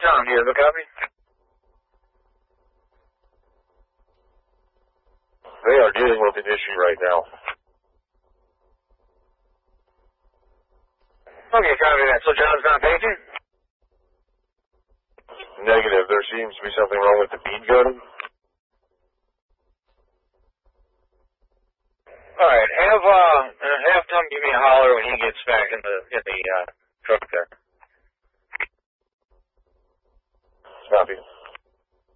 Tom, do you have a copy? They are dealing with an issue right now. Okay, copy that. So John's not paging? Negative. There seems to be something wrong with the bead gun. Alright, have Tom give me a holler when he gets back in the truck there. Copy.